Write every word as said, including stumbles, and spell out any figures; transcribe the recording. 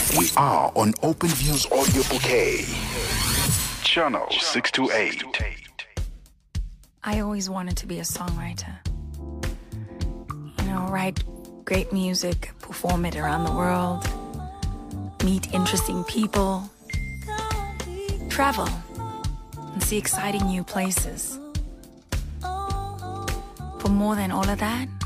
We are on OpenView's audio bouquet. Channel six two eight. I always wanted to be a songwriter. You know, write great music, perform it around the world, meet interesting people, travel, and see exciting new places. But more than all of that,